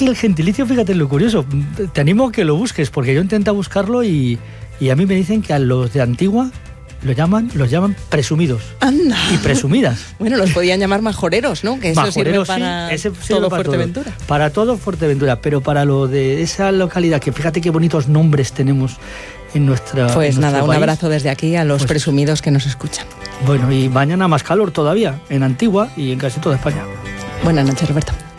que el gentilicio, fíjate lo curioso, te animo a que lo busques, porque yo intenté buscarlo y a mí me dicen que a los de Antigua los llaman presumidos. ¡Anda! Y presumidas. Bueno, los podían llamar majoreros, ¿no? Que eso Majoreros, sirve para sí, ese todo para Fuerteventura. todo. Para todo Fuerteventura, pero para lo de esa localidad, que fíjate qué bonitos nombres tenemos en nuestra Pues en nada, nuestro un país. abrazo desde aquí a los presumidos que nos escuchan. Bueno, y mañana más calor todavía, en Antigua y en casi toda España. Buenas noches, Roberto.